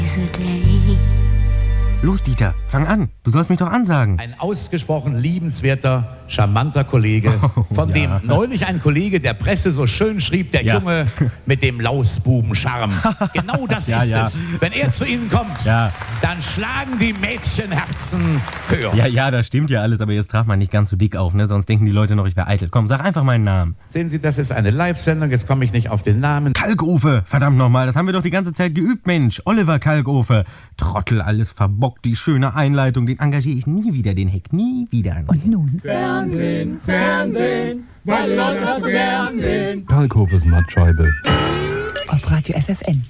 Los, Dieter, fang an. Du sollst mich doch ansagen. Ein ausgesprochen liebenswerter, charmanter Kollege, von dem neulich ein Kollege der Presse so schön schrieb, der Junge mit dem Lausbuben-Charme. Genau das ist es. Wenn er zu Ihnen kommt, dann schlagen die Mädchenherzen höher. Ja, das stimmt ja alles, aber jetzt trag mal nicht ganz so dick auf, ne? Sonst denken die Leute noch, ich wäre eitel. Komm, sag einfach meinen Namen. Sehen Sie, das ist eine Live-Sendung, jetzt komme ich nicht auf den Namen. Kalkofe, verdammt nochmal, das haben wir doch die ganze Zeit geübt, Mensch. Oliver Kalkofe. Trottel, alles verbockt, die schöne Einleitung, den engagiere ich nie wieder, den Heck, nie wieder. Und nun? Fernsehen, weil die Leute das so gern sehen. Kalkhofes Mattscheibe. Auf Radio FFN.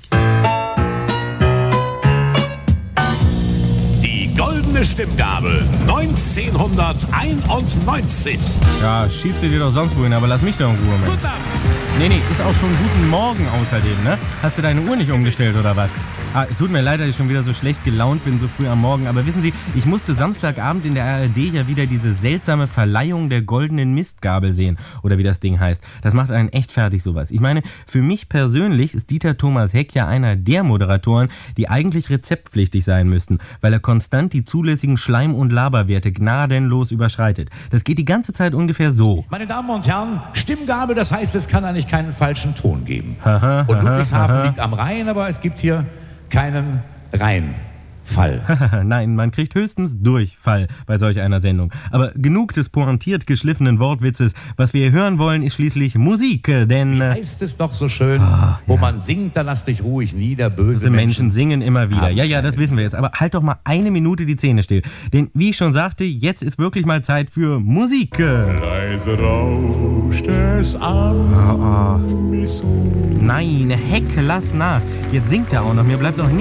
Die goldene Stimmgabel 1991. Ja, schieb sie dir doch sonst wohin, aber lass mich doch in Ruhe, Mensch. Guten Abend. Nee, ist auch schon guten Morgen außerdem, ne? Hast du deine Uhr nicht umgestellt oder was? Tut mir leid, dass ich schon wieder so schlecht gelaunt bin, so früh am Morgen. Aber wissen Sie, ich musste Samstagabend in der ARD ja wieder diese seltsame Verleihung der goldenen Mistgabel sehen. Oder wie das Ding heißt. Das macht einen echt fertig, sowas. Ich meine, für mich persönlich ist Dieter Thomas Heck ja einer der Moderatoren, die eigentlich rezeptpflichtig sein müssten. Weil er konstant die zulässigen Schleim- und Laberwerte gnadenlos überschreitet. Das geht die ganze Zeit ungefähr so. Meine Damen und Herren, Stimmgabel, das heißt, es kann eigentlich keinen falschen Ton geben. Und Ludwigshafen liegt am Rhein, aber es gibt hier keinen Rheinfall. Nein, man kriegt höchstens Durchfall bei solch einer Sendung. Aber genug des pointiert geschliffenen Wortwitzes. Was wir hier hören wollen, ist schließlich Musik, denn... Wie heißt es doch so schön, wo man singt, da lass dich ruhig nieder, böse Menschen singen immer wieder. Ja, das wissen wir jetzt. Aber halt doch mal eine Minute die Zähne still. Denn wie ich schon sagte, jetzt ist wirklich mal Zeit für Musik. Leise rauscht es am Horizont. Nein, Heck, lass nach. Jetzt singt er auch noch. Mir bleibt doch